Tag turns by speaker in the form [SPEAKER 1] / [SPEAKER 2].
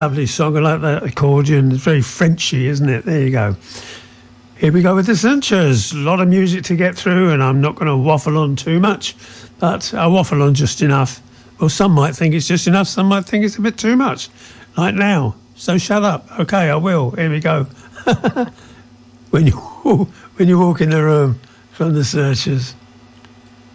[SPEAKER 1] Lovely song. I like that accordion. It's very Frenchy, isn't it? There you go. Here we go with the Searchers. A lot of music to get through, and I'm not going to waffle on too much, but I'll waffle on just enough. Well, some might think it's just enough. Some might think it's a bit too much, like now. So shut up. Okay, I will. Here we go. when you walk in the room from the Searchers.